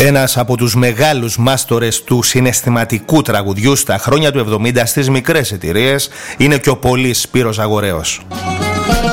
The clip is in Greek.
Ένας από τους μεγάλους μάστορες του συναισθηματικού τραγουδιού στα χρόνια του 70 στις μικρές εταιρείες είναι και ο πολύς Σπύρος Αγοραίος.